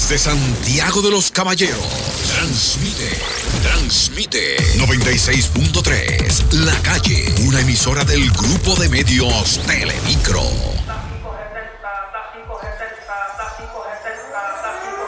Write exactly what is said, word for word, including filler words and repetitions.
Desde Santiago de los Caballeros, transmite, transmite noventa y seis punto tres La Calle, una emisora del Grupo de Medios Telemicro.